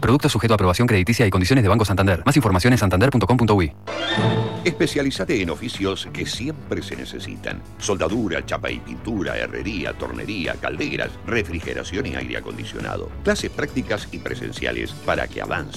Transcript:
Producto sujeto a aprobación crediticia y condiciones de Banco Santander. Más información en santander.com.uy. Especialízate en oficios que siempre se necesitan. Soldadura, chapa y pintura, herrería, tornería, calderas, refrigeración y aire acondicionado. Clases prácticas y presenciales para que avances